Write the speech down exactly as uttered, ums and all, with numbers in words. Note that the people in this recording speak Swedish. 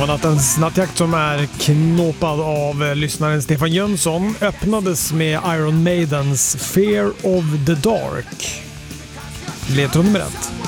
Och nattens nattjakt som är knåpad av lyssnaren Stefan Jönsson öppnades med Iron Maidens Fear of the Dark. Ledtråd nummer ett.